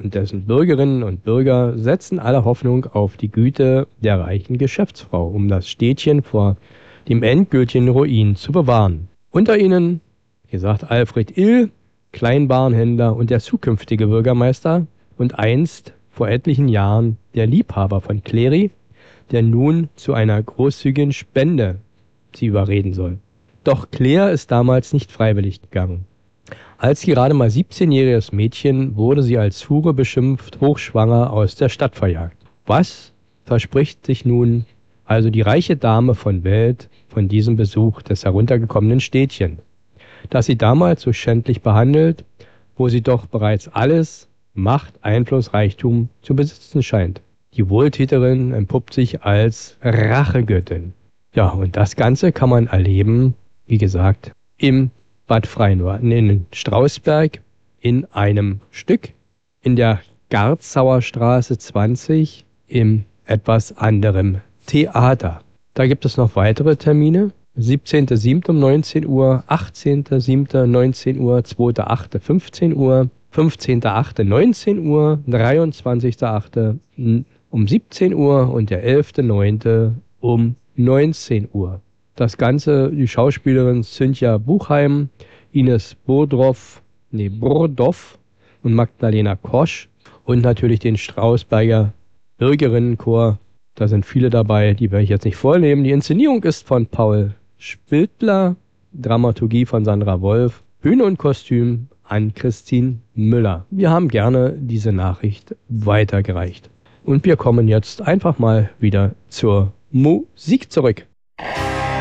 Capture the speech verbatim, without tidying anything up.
und dessen Bürgerinnen und Bürger setzen alle Hoffnung auf die Güte der reichen Geschäftsfrau, um das Städtchen vor dem endgültigen Ruin zu bewahren. Unter ihnen, wie gesagt, Alfred Ill, Kleinwarenhändler und der zukünftige Bürgermeister und einst vor etlichen Jahren der Liebhaber von Clery, der nun zu einer großzügigen Spende sie überreden soll. Doch Claire ist damals nicht freiwillig gegangen. Als gerade mal siebzehnjähriges Mädchen wurde sie als Hure beschimpft, hochschwanger aus der Stadt verjagt. Was verspricht sich nun also die reiche Dame von Welt von diesem Besuch des heruntergekommenen Städtchen, das sie damals so schändlich behandelt, wo sie doch bereits alles, Macht, Einfluss, Reichtum zu besitzen scheint? Die Wohltäterin entpuppt sich als Rachegöttin. Ja, und das Ganze kann man erleben, wie gesagt, im Bad Freienorden in Strausberg in einem Stück in der Garzauer Straße zwanzig im etwas anderem Theater. Da gibt es noch weitere Termine. siebzehnter siebter um neunzehn Uhr, achtzehnter siebter neunzehn Uhr, zweiter achter fünfzehn Uhr, fünfzehnter achter neunzehn Uhr, dreiundzwanzigster achter um siebzehn Uhr und der elfter neunter um neunzehn Uhr. Das Ganze, die Schauspielerin Cynthia Buchheim, Ines Burdorf, nee, Burdoff und Magdalena Kosch und natürlich den Strausberger Bürgerinnenchor. Da sind viele dabei, die werde ich jetzt nicht vornehmen. Die Inszenierung ist von Paul Spildler, Dramaturgie von Sandra Wolf, Bühne und Kostüm an Christine Müller. Wir haben gerne diese Nachricht weitergereicht. Und wir kommen jetzt einfach mal wieder zur Musik zurück.